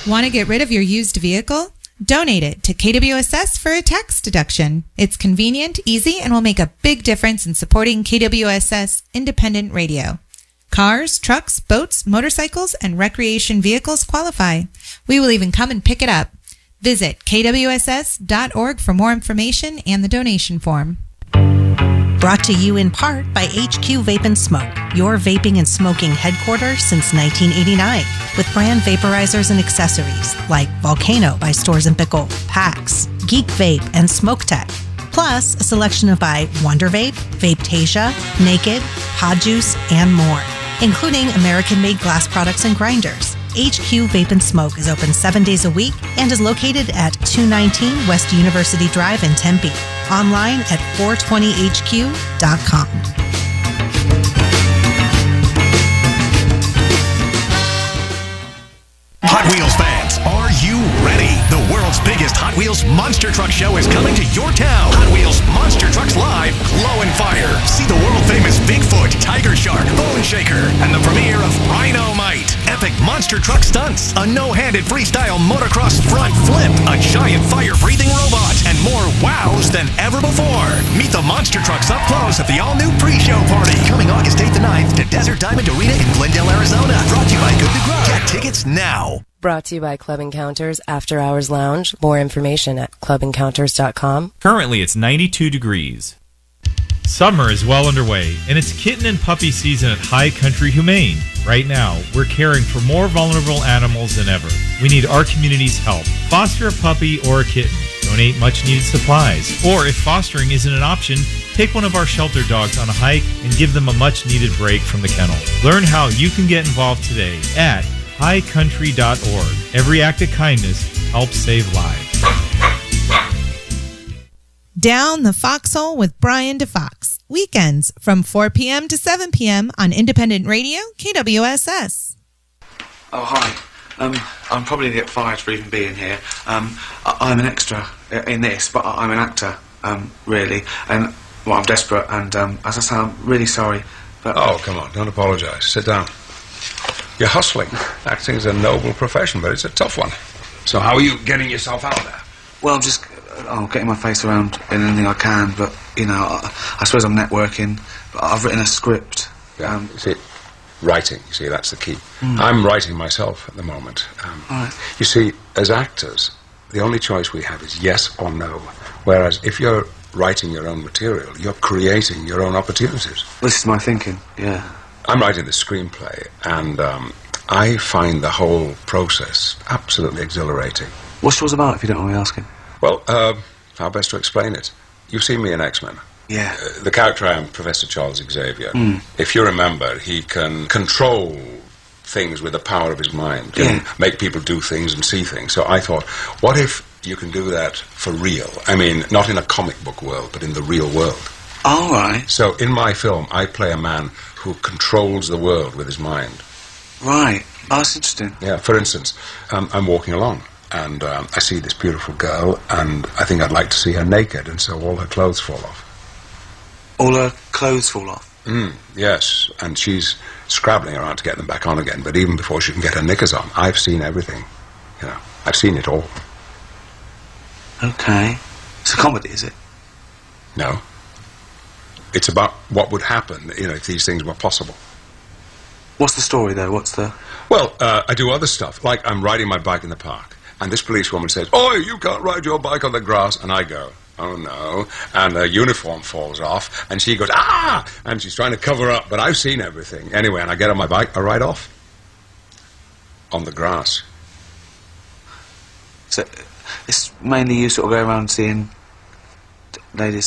Want to get rid of your used vehicle? Donate it to KWSS for a tax deduction. It's convenient, easy, and will make a big difference in supporting KWSS independent radio. Cars, trucks, boats, motorcycles, and recreation vehicles qualify. We will even come and pick it up. Visit kwss.org for more information and the donation form. Brought to you in part by HQ Vape and Smoke, your vaping and smoking headquarters since 1989, with brand vaporizers and accessories like Volcano by Storz & Bickel, PAX, Geek Vape, and Smoke Tech. Plus, a selection of by Wonder Vape, Vapetasia, Naked, Pod Juice, and more, including American-made glass products and grinders. HQ Vape and Smoke is open 7 days a week and is located at 219 West University Drive in Tempe. Online at 420hq.com. Hot Wheels fans, are you ready? The world's biggest Hot Wheels Monster Truck Show is coming to your town. Hot Wheels Monster Trucks Live, Glow and Fire. See the world-famous Bigfoot, Tiger Shark, Bone Shaker, and the premiere of Rhinomite. Epic monster truck stunts, a no-handed freestyle motocross front flip, a giant fire-breathing robot, and more wows than ever before. Meet the monster trucks up close at the all-new pre-show party. Coming August 8th and 9th to Desert Diamond Arena in Glendale, Arizona. Brought to you by Good to Grow. Get tickets now. Brought to you by Club Encounters After Hours Lounge. More information at clubencounters.com. Currently, it's 92 degrees. Summer is well underway, and it's kitten and puppy season at High Country Humane. Right now, we're caring for more vulnerable animals than ever. We need our community's help. Foster a puppy or a kitten. Donate much-needed supplies. Or if fostering isn't an option, take one of our shelter dogs on a hike and give them a much-needed break from the kennel. Learn how you can get involved today at highcountry.org. Every act of kindness helps save lives. Down the Foxhole with Brian DeFox. Weekends from 4 p.m. to 7 p.m. on Independent Radio, KWSS. Oh, hi. I'm probably going to get fired for even being here. I'm an extra in this, but I'm an actor, really. And, well, I'm desperate, and as I say, I'm really sorry. But oh, come on, don't apologise. Sit down. You're hustling. Acting's a noble profession, but it's a tough one. So how are you getting yourself out there? Well, I'm just getting my face around in anything I can, but, you know, I suppose I'm networking. But I've written a script. Yeah, see, writing, you see, that's the key. I'm writing myself at the moment. Right. You see, as actors, the only choice we have is yes or no. Whereas if you're writing your own material, you're creating your own opportunities. This is my thinking, yeah. I'm writing the screenplay, and I find the whole process absolutely exhilarating. What's yours about, if you don't mind me asking? Well, how best to explain it? You've seen me in X-Men. Yeah. The character I am, Professor Charles Xavier. If you remember, he can control things with the power of his mind. Can make people do things and see things. So I thought, what if you can do that for real? I mean, not in a comic book world, but in the real world. All right. So in my film, I play a man who controls the world with his mind. Right. Oh, that's interesting. Yeah, for instance, I'm walking along, and I see this beautiful girl, and I think I'd like to see her naked, and so all her clothes fall off. All her clothes fall off? Yes, and she's scrabbling around to get them back on again, but even before she can get her knickers on, I've seen everything. You know, I've seen it all. Okay. It's a comedy, is it? No. It's about what would happen, you know, if these things were possible. What's the story, though? What's the... Well, I do other stuff, like I'm riding my bike in the park, and this policewoman says, "Oi, you can't ride your bike on the grass," and I go, "Oh, no," and her uniform falls off, and she goes, "Ah!" and she's trying to cover up, but I've seen everything. Anyway, and I get on my bike, I ride off. On the grass. So, it's mainly you sort of go around seeing ladies